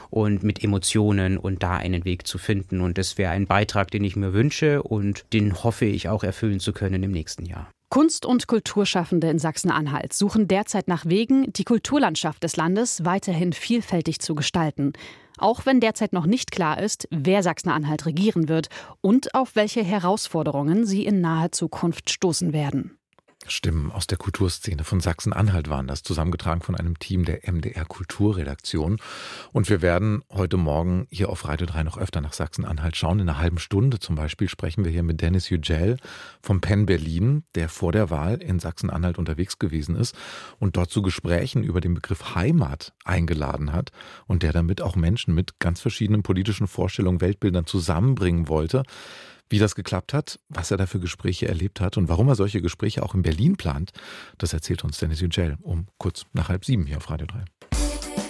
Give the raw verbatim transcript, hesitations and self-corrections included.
und mit Emotionen und da einen Weg zu finden. Und das wäre ein Beitrag, den ich mir wünsche und den hoffe ich auch erfüllen zu können im nächsten Jahr. Kunst- und Kulturschaffende in Sachsen-Anhalt suchen derzeit nach Wegen, die Kulturlandschaft des Landes weiterhin vielfältig zu gestalten. Auch wenn derzeit noch nicht klar ist, wer Sachsen-Anhalt regieren wird und auf welche Herausforderungen sie in naher Zukunft stoßen werden. Stimmen aus der Kulturszene von Sachsen-Anhalt waren das, zusammengetragen von einem Team der M D R Kulturredaktion. Und wir werden heute Morgen hier auf Radio drei noch öfter nach Sachsen-Anhalt schauen. In einer halben Stunde zum Beispiel sprechen wir hier mit Dennis Yücel vom Penn Berlin, der vor der Wahl in Sachsen-Anhalt unterwegs gewesen ist und dort zu Gesprächen über den Begriff Heimat eingeladen hat und der damit auch Menschen mit ganz verschiedenen politischen Vorstellungen, Weltbildern zusammenbringen wollte. Wie das geklappt hat, was er da für Gespräche erlebt hat und warum er solche Gespräche auch in Berlin plant, das erzählt uns Dennis Yücel um kurz nach halb sieben hier auf Radio drei.